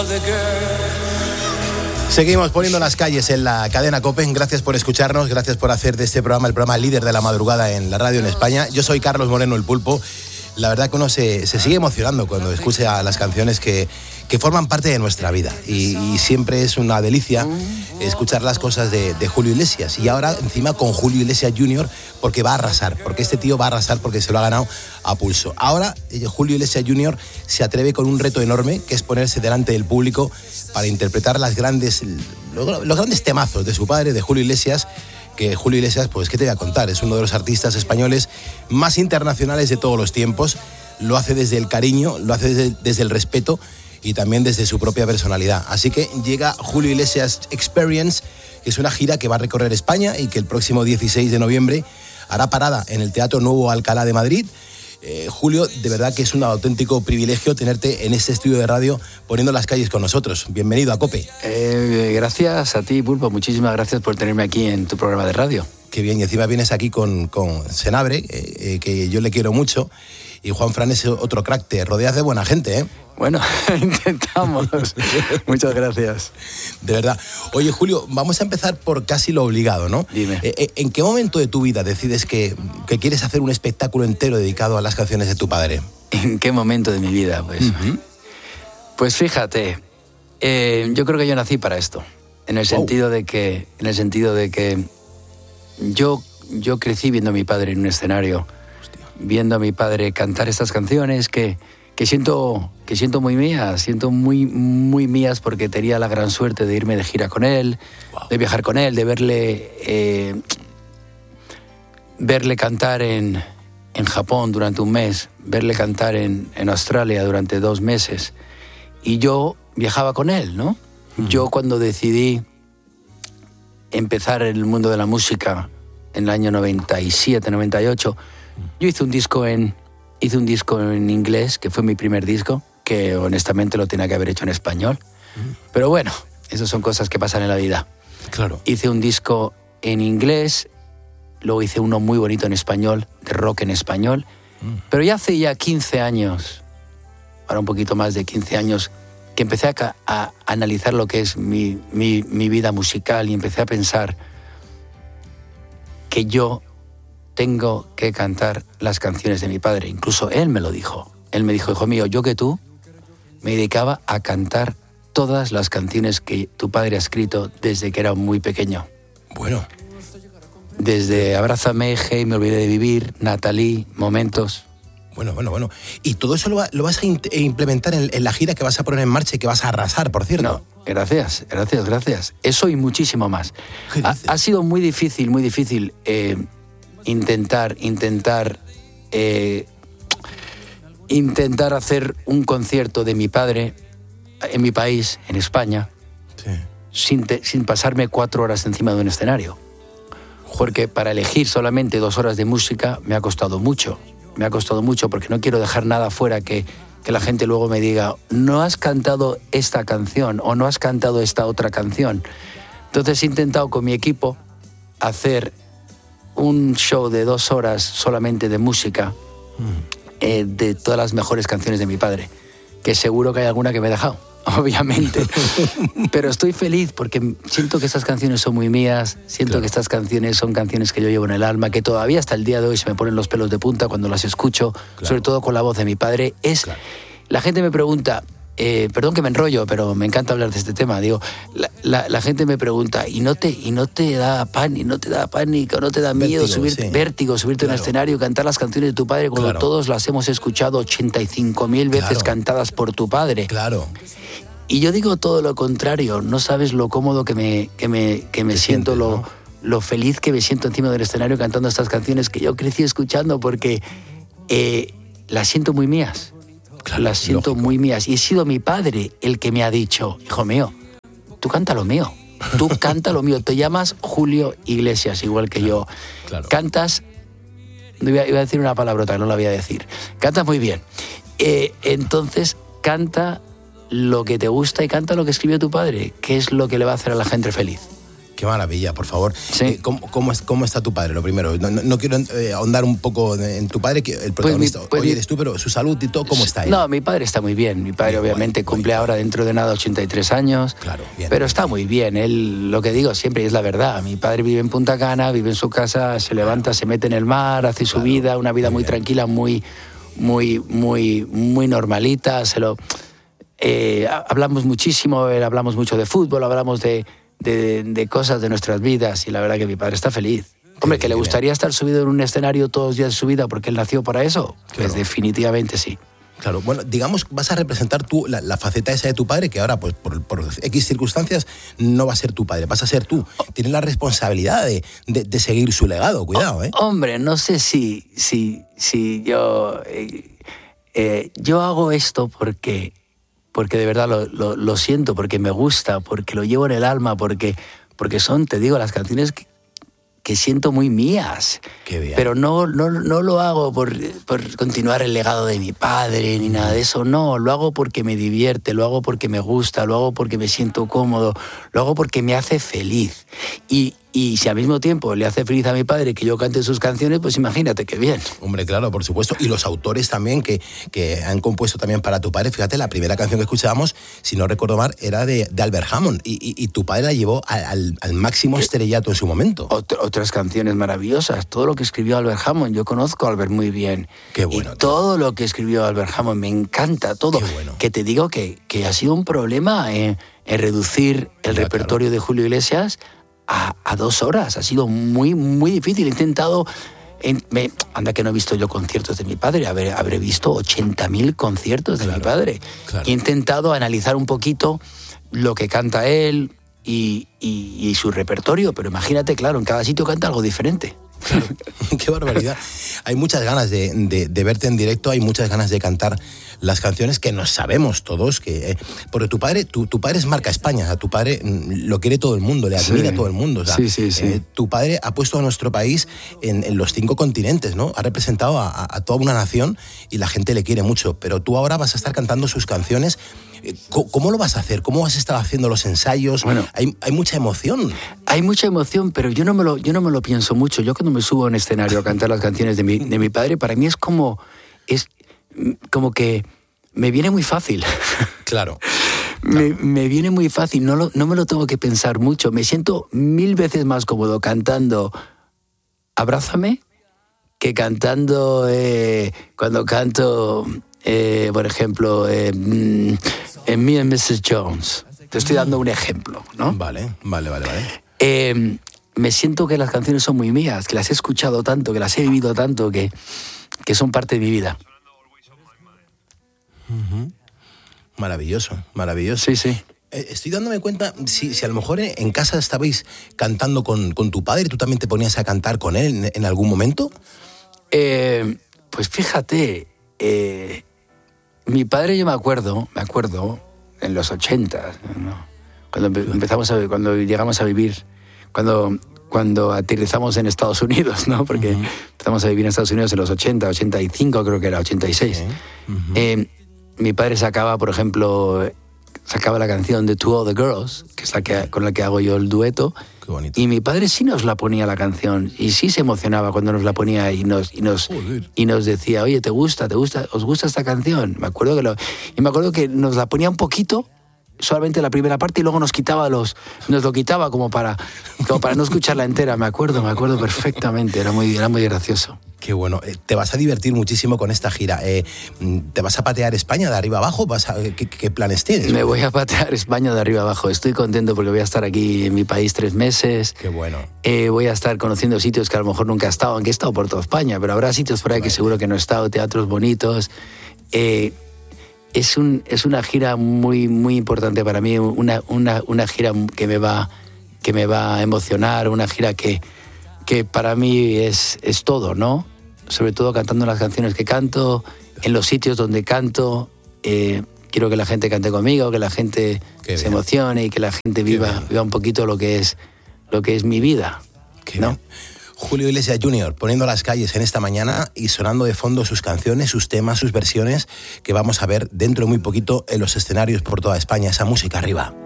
Seguimos poniendo las calles en la cadena COPE. Gracias por escucharnos, gracias por hacer de este programa el programa líder de la madrugada en la radio en España. Yo soy Carlos Moreno, el Pulpo. La verdad que uno se sigue emocionando cuando escucha las canciones que forman parte de nuestra vida. Y siempre es una delicia escuchar las cosas de Julio Iglesias. Y ahora encima con Julio Iglesias Jr. porque va a arrasar, porque este tío va a arrasar porque se lo ha ganado a pulso. Ahora Julio Iglesias Jr. se atreve con un reto enorme, que es ponerse delante del público para interpretar los grandes temazos de su padre, de Julio Iglesias. Que Julio Iglesias, pues qué te voy a contar, es uno de los artistas españoles más internacionales de todos los tiempos. Lo hace desde el cariño, lo hace desde el respeto y también desde su propia personalidad. Así que llega Julio Iglesias Experience, que es una gira que va a recorrer España y que el próximo 16 de noviembre hará parada en el Teatro Nuevo Alcalá de Madrid. Julio, de verdad que es un auténtico privilegio tenerte en este estudio de radio poniendo las calles con nosotros. Bienvenido a COPE. Gracias a ti, Pulpo. Muchísimas gracias por tenerme aquí en tu programa de radio. Qué bien, y encima vienes aquí con Senabre, que yo le quiero mucho, y Juan Fran es otro crack, te rodeas de buena gente, ¿eh? Bueno, intentamos. Muchas gracias. De verdad. Oye, Julio, vamos a empezar por casi lo obligado, ¿no? Dime. ¿En qué momento de tu vida decides que quieres hacer un espectáculo entero dedicado a las canciones de tu padre? ¿En qué momento de mi vida? Pues fíjate, yo creo que yo nací para esto. En el sentido de que yo crecí viendo a mi padre en un escenario, viendo a mi padre cantar estas canciones que siento muy mías, muy mías, porque tenía la gran suerte de irme de gira con él, de viajar con él, de verle cantar en Japón durante un mes, verle cantar en Australia durante 2 meses, y yo viajaba con él, ¿no? Yo cuando decidí empezar en el mundo de la música en el año 97, 98, yo hice un disco en inglés, que fue mi primer disco, que honestamente lo tenía que haber hecho en español. Pero bueno, esas son cosas que pasan en la vida. Claro. Hice un disco en inglés, luego hice uno muy bonito en español, de rock en español. Pero ya hace 15 años, ahora un poquito más de 15 años, que empecé a analizar lo que es mi vida musical, y empecé a pensar que yo tengo que cantar las canciones de mi padre. Incluso él me lo dijo. Él me dijo, hijo mío, yo que tú me dedicaba a cantar todas las canciones que tu padre ha escrito desde que era muy pequeño. Bueno. Desde Abrázame, Hey, me olvidé de vivir, Natalie, Momentos. Bueno. Y todo eso lo vas a implementar en la gira que vas a poner en marcha y que vas a arrasar, por cierto. No, gracias. Eso y muchísimo más. Ha sido muy difícil intentar hacer un concierto de mi padre en mi país, en España, sin pasarme 4 horas encima de un escenario. Porque para elegir solamente 2 horas de música me ha costado mucho, porque no quiero dejar nada fuera que la gente luego me diga, no has cantado esta canción o no has cantado esta otra canción. Entonces he intentado con mi equipo hacer un show de 2 horas solamente de música, de todas las mejores canciones de mi padre, que seguro que hay alguna que me he dejado, obviamente. Pero estoy feliz porque siento que estas canciones son muy mías, que estas canciones son canciones que yo llevo en el alma, que todavía hasta el día de hoy se me ponen los pelos de punta cuando las escucho, sobre todo con la voz de mi padre. La gente me pregunta, perdón que me enrollo, pero me encanta hablar de este tema. Digo, la gente me pregunta, ¿y no te da pánico, no te da miedo, vértigo, subirte a un escenario y cantar las canciones de tu padre cuando todos las hemos escuchado 85.000 veces cantadas por tu padre? Claro. Y yo digo todo lo contrario. No sabes lo cómodo que me siento, lo feliz que me siento encima del escenario cantando estas canciones que yo crecí escuchando, porque las siento muy mías. Las siento muy mías. Y ha sido mi padre el que me ha dicho, hijo mío, tú canta lo mío. Te llamas Julio Iglesias, igual que yo. Claro. Cantas, iba a decir una palabrota, no la voy a decir. Cantas muy bien. Entonces, canta lo que te gusta y canta lo que escribió tu padre, que es lo que le va a hacer a la gente feliz. Qué maravilla, por favor. Sí. ¿Cómo está tu padre? Lo primero, no quiero ahondar un poco en tu padre, que el protagonista hoy eres tú, pero su salud y todo, ¿cómo está él? No, mi padre está muy bien. Mi padre obviamente cumple ahora dentro de nada 83 años. Claro, bien. Pero está muy bien. Él, lo que digo siempre es la verdad. Mi padre vive en Punta Cana, vive en su casa, se levanta, se mete en el mar, hace su vida, una vida muy tranquila, muy normalita. Hablamos muchísimo, hablamos mucho de fútbol, hablamos de cosas de nuestras vidas, y la verdad que mi padre está feliz. Hombre, ¿que le gustaría estar subido en un escenario todos los días de su vida porque él nació para eso? Pues definitivamente sí. Claro, bueno, digamos, vas a representar tú la faceta esa de tu padre, que ahora, pues por X circunstancias, no va a ser tu padre, vas a ser tú. Tienes la responsabilidad de seguir su legado, cuidado, ¿eh? Hombre, no sé si yo... yo hago esto porque de verdad lo siento, porque me gusta, porque lo llevo en el alma, porque son, te digo, las canciones que siento muy mías. Qué bien. Pero no lo hago por continuar el legado de mi padre ni nada de eso, no, lo hago porque me divierte, lo hago porque me gusta, lo hago porque me siento cómodo, lo hago porque me hace feliz. Y si al mismo tiempo le hace feliz a mi padre que yo cante sus canciones, pues imagínate qué bien. Hombre, claro, por supuesto. Y los autores también que han compuesto también para tu padre. Fíjate, la primera canción que escuchábamos, si no recuerdo mal, era de Albert Hammond. Y tu padre la llevó al máximo estrellato en su momento. Otras canciones maravillosas. Todo lo que escribió Albert Hammond, yo conozco a Albert muy bien. Qué bueno. Y todo lo que escribió Albert Hammond, me encanta todo. Qué bueno. Que te digo que ha sido un problema en reducir el repertorio de Julio Iglesias a 2 horas. Ha sido muy, muy difícil. He intentado... anda que no he visto yo conciertos de mi padre. Habré visto 80.000 conciertos de mi padre. Claro. He intentado analizar un poquito lo que canta él y su repertorio, pero imagínate, claro, en cada sitio canta algo diferente. Claro. Qué barbaridad. Hay muchas ganas de verte en directo, hay muchas ganas de cantar las canciones que nos sabemos todos, porque tu padre es marca España, o sea, tu padre lo quiere todo el mundo, le admira todo el mundo. O sea, sí. Tu padre ha puesto a nuestro país en los 5 continentes, ¿no? Ha representado a toda una nación y la gente le quiere mucho, pero tú ahora vas a estar cantando sus canciones. ¿Cómo lo vas a hacer? ¿Cómo has estado haciendo los ensayos? Bueno, hay mucha emoción. Hay mucha emoción, pero yo no me lo pienso mucho. Yo cuando me subo a un escenario a cantar las canciones de mi padre, para mí es como que me viene muy fácil. Claro. Me viene muy fácil, no me lo tengo que pensar mucho. Me siento 1000 veces más cómodo cantando Abrázame que cantando cuando canto, por ejemplo, Me and Mrs. Jones. Te estoy dando un ejemplo, ¿no? Vale. Me siento que las canciones son muy mías, que las he escuchado tanto, que las he vivido tanto, que son parte de mi vida. Uh-huh. Maravilloso. Sí. Estoy dándome cuenta, si a lo mejor en casa estabais cantando con tu padre, ¿tú también te ponías a cantar con él en algún momento? Pues fíjate, mi padre, yo me acuerdo en los 80, ¿no? Cuando llegamos a vivir, cuando aterrizamos en Estados Unidos, ¿no? Porque empezamos a vivir en Estados Unidos en los 80, 85, creo que era 86. Okay. Mi padre sacaba, por ejemplo, la canción de To All the Girls, que es con la que hago yo el dueto. Qué bonito. Y mi padre sí nos la ponía la canción, y sí se emocionaba cuando nos la ponía y nos decía, oye, ¿te gusta? ¿Os gusta esta canción? Me acuerdo que nos la ponía un poquito, solamente la primera parte, y luego nos lo quitaba como para no escucharla entera. Me acuerdo perfectamente, era muy gracioso. Qué bueno. Te vas a divertir muchísimo con esta gira. ¿Te vas a patear España de arriba abajo? ¿Qué planes tienes? Me voy a patear España de arriba abajo. Estoy contento porque voy a estar aquí en mi país 3 meses. Qué bueno. Voy a estar conociendo sitios que a lo mejor nunca he estado, aunque he estado por toda España, pero habrá sitios por ahí que seguro que no he estado, teatros bonitos. Es una gira muy, muy importante para mí, una gira que me va a emocionar, una gira que para mí es todo, ¿no? Sobre todo cantando las canciones que canto, en los sitios donde canto. Quiero que la gente cante conmigo, que la gente se emocione y que la gente viva un poquito lo que es mi vida, ¿no? Bien. Julio Iglesias Jr. poniendo las calles en esta mañana y sonando de fondo sus canciones, sus temas, sus versiones, que vamos a ver dentro de muy poquito en los escenarios por toda España. Esa música arriba.